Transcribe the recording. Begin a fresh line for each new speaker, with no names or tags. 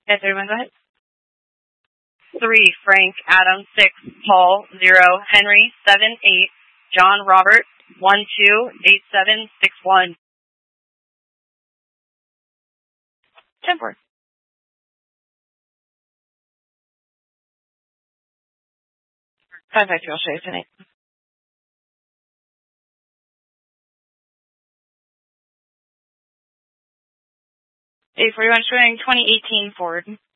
Yeah, 31, go ahead.
3, Frank, Adam, 6, Paul, 0, Henry, 7, 8, John, Robert, 1, 2, 8, 7, 6, 1.
10-4. 5-5, I'll show you tonight. 841 showing 2018 Ford.